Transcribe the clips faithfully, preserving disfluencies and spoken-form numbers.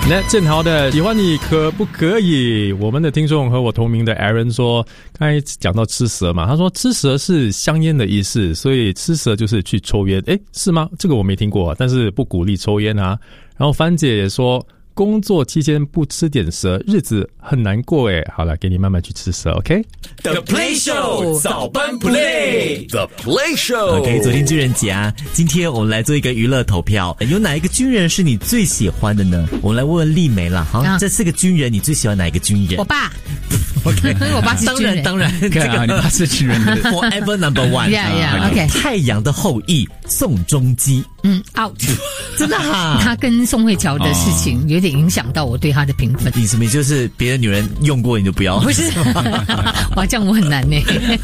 那正好的喜欢你可不可以？我们的听众和我同名的 Aaron 说，刚才讲到吃蛇嘛，他说吃蛇是香烟的意思，所以吃蛇就是去抽烟。诶，是吗？这个我没听过，但是不鼓励抽烟啊。然后番姐也说，工作期间不吃点蛇，日子很难过诶。好了，给你慢慢去吃蛇 ，OK？The Play Show 早班 Play，The Play Show。OK， 昨天军人节啊，今天我们来做一个娱乐投票，有哪一个军人是你最喜欢的呢？我们来问问丽梅啦。好，啊、这四个军人，你最喜欢哪一个军人？ 我爸。 OK， 我爸是军人， 当然，当然， 这个、啊、你爸是军人的 ，Forever Number One。Yeah yeah OK。 太阳的后裔，宋仲基。 嗯 ，out， 真的哈。 他跟宋慧乔的事情有点影响到我对他的评分。 你什么就是别的女人用过你就不要？ 不是，哇，这样我很难呢。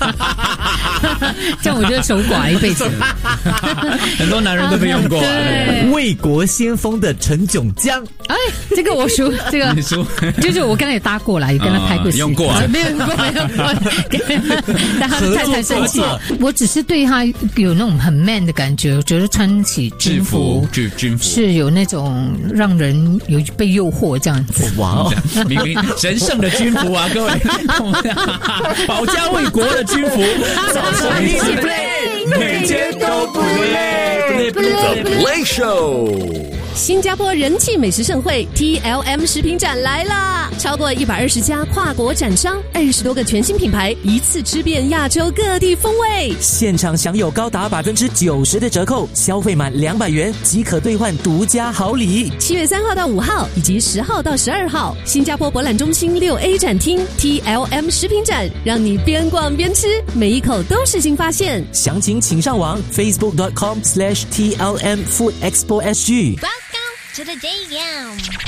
这样我就守寡一辈子。 很多男人都被用过、啊。 对， 为国先锋的陈炯江。 哎，这个我熟，这个你熟， 就是我跟他也搭过啦，也跟他拍过戏、 嗯，用过、啊， 没有用过，没有用过。但他的太太生气，我只是对他有那种很 man 的感觉，我觉得穿起军服， 制服，军服是有那种让人有被诱惑这样子。 哇， 明明神圣的军服啊，各位，保家卫国的军服，早上一起 play， 每天都不累 ，The Play Show。 新加坡人气美食盛会 T L M 食品展来啦！超过一百二十家跨国展商，二十多个全新品牌，一次吃遍亚洲各地风味。 现场享有高达百分之九十的折扣，消费满两百元即可兑换独家好礼。 七月三号到五号以及十号到十二号，新加坡博览中心六 A 展厅 T L M 食品展，让你边逛边吃，每一口都是新发现。 详情请上网 facebook dot com slash T L M Food Expo S G。 Welcome to the day game.